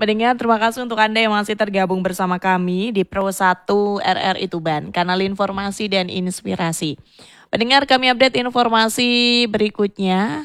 Pendengar, terima kasih untuk Anda yang masih tergabung bersama kami di Pro 1 RRI Tuban, kanal informasi dan inspirasi. Pendengar, kami update informasi berikutnya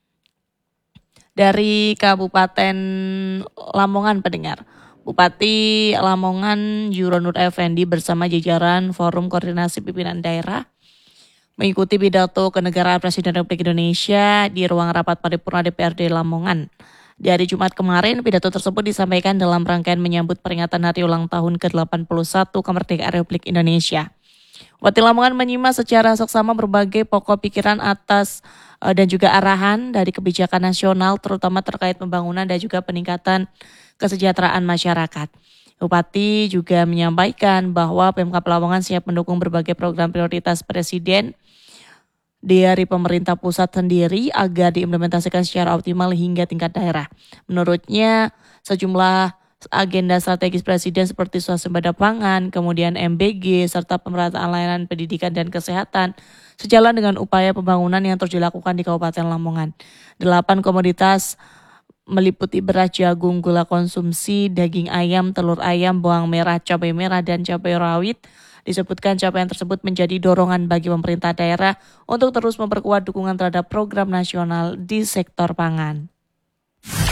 dari Kabupaten Lamongan, pendengar. Bupati Lamongan Yuronur Effendi bersama jajaran Forum Koordinasi Pimpinan Daerah mengikuti pidato kenegaraan Presiden Republik Indonesia di ruang rapat paripurna DPRD Lamongan. Di hari Jumat kemarin, pidato tersebut disampaikan dalam rangkaian menyambut peringatan hari ulang tahun ke-81 kemerdekaan Republik Indonesia. Bupati Lamongan menyimak secara seksama berbagai pokok pikiran atas dan juga arahan dari kebijakan nasional, terutama terkait pembangunan dan juga peningkatan kesejahteraan masyarakat. Bupati juga menyampaikan bahwa Pemkab Lamongan siap mendukung berbagai program prioritas Presiden dari pemerintah pusat sendiri agar diimplementasikan secara optimal hingga tingkat daerah. Menurutnya, sejumlah agenda strategis Presiden seperti swasembada pangan, kemudian MBG, serta pemerataan layanan pendidikan dan kesehatan sejalan dengan upaya pembangunan yang terus dilakukan di Kabupaten Lamongan. 8 komoditas meliputi beras, jagung, gula konsumsi, daging ayam, telur ayam, bawang merah, cabai merah, dan cabai rawit. Disebutkan capaian tersebut menjadi dorongan bagi pemerintah daerah untuk terus memperkuat dukungan terhadap program nasional di sektor pangan.